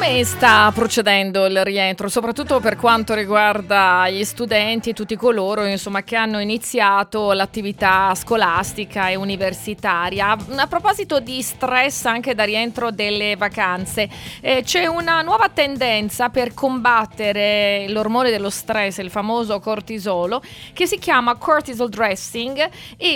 Come sta procedendo il rientro, soprattutto per quanto riguarda gli studenti e tutti coloro, insomma, che hanno iniziato l'attività scolastica e universitaria? A proposito di stress anche da rientro delle vacanze, c'è una nuova tendenza per combattere l'ormone dello stress, il famoso cortisolo, che si chiama cortisol dressing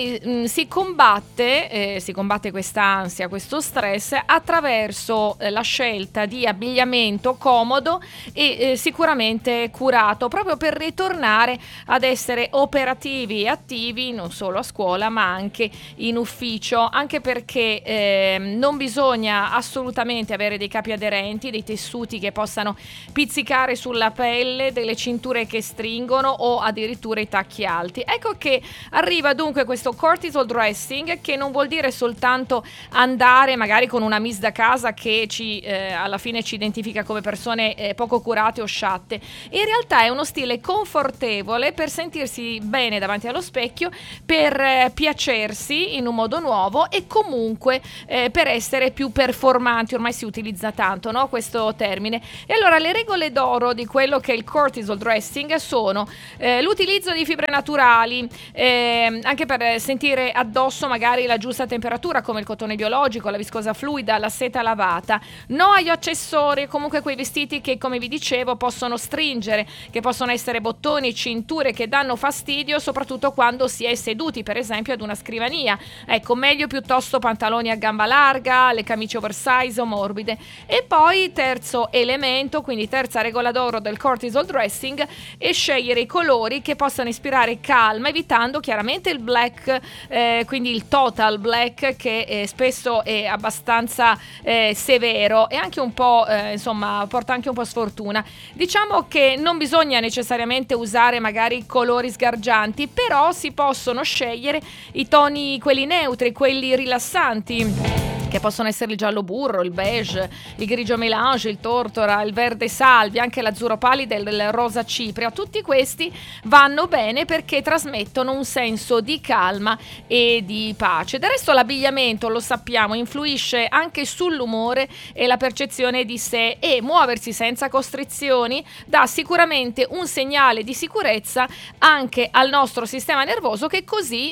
e si combatte questa ansia, questo stress attraverso la scelta di abbigliamento comodo e sicuramente curato, proprio per ritornare ad essere operativi e attivi non solo a scuola ma anche in ufficio, anche perché non bisogna assolutamente avere dei capi aderenti, dei tessuti che possano pizzicare sulla pelle, delle cinture che stringono o addirittura i tacchi alti. Ecco che arriva dunque questo cortisol dressing, che non vuol dire soltanto andare magari con una miss da casa che alla fine ci identifica come persone poco curate o sciatte. In realtà è uno stile confortevole per sentirsi bene davanti allo specchio, per piacersi in un modo nuovo e comunque per essere più performanti. Ormai si utilizza tanto, no, questo termine. E allora le regole d'oro di quello che è il cortisol dressing sono l'utilizzo di fibre naturali, anche per sentire addosso magari la giusta temperatura, come il cotone biologico, la viscosa fluida, la seta lavata. No agli accessori, comunque quei vestiti che, come vi dicevo, possono stringere, che possono essere bottoni, cinture che danno fastidio, soprattutto quando si è seduti, per esempio, ad una scrivania. Ecco, meglio piuttosto pantaloni a gamba larga, le camicie oversize o morbide. E poi terzo elemento, quindi terza regola d'oro del cortisol dressing, è scegliere i colori che possano ispirare calma, evitando chiaramente il black, quindi il total black, che spesso è abbastanza severo e anche un po' insomma porta anche un po' sfortuna. Diciamo che non bisogna necessariamente usare magari colori sgargianti, però si possono scegliere i toni, quelli neutri, quelli rilassanti, che possono essere il giallo burro, il beige, il grigio melange, il tortora, il verde salvia, anche l'azzurro pallido e il rosa cipria. Tutti questi vanno bene perché trasmettono un senso di calma e di pace. Del resto l'abbigliamento, lo sappiamo, influisce anche sull'umore e la percezione di sé, e muoversi senza costrizioni dà sicuramente un segnale di sicurezza anche al nostro sistema nervoso, che così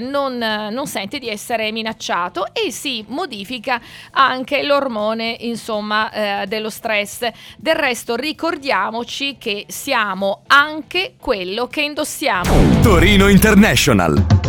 non sente di essere minacciato e si modifica anche l'ormone, insomma, dello stress. Del resto ricordiamoci che siamo anche quello che indossiamo. Torino International.